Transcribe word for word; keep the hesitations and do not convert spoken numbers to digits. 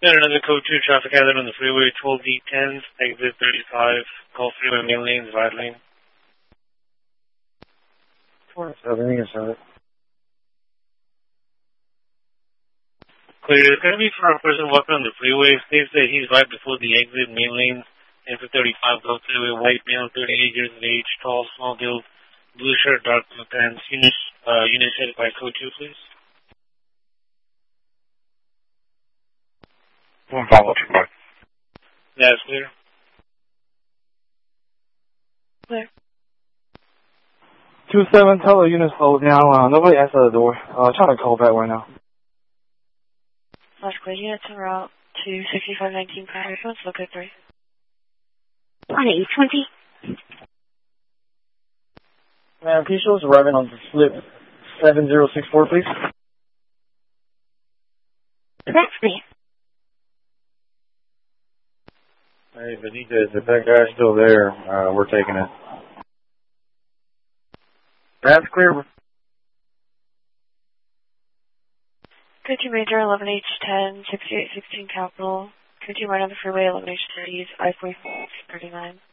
Got another code two traffic hazard on the freeway, twelve D ten, exit thirty-five, Gulf Freeway main lanes, right lane. forty-seven, you can send it. Clear. It's going to be for a person walking on the freeway. States that he's right before the exit, main lanes, exit thirty-five, Gulf Freeway, white male, thirty-eight years of age, tall, small build, blue shirt, dark blue pants. Unit, uh, unit headed by code two, please. One follow-up, bye. That's clear. Clear. two seven, tell the units hold now. Uh, nobody answered the door. Uh, trying to call back right now. Flash clear. Units en route to sixty-five nineteen Paris. Let's look at three. On eight twenty. Man, can you show us arriving on the slip seven zero six four, please? That's me. Hey, Benitez, if that guy's still there, uh, we're taking it. That's clear. Code two Major, eleven H ten, sixty-eight sixteen Capital. Code two right on the freeway, eleven H thirty, I forty-four thirty-nine.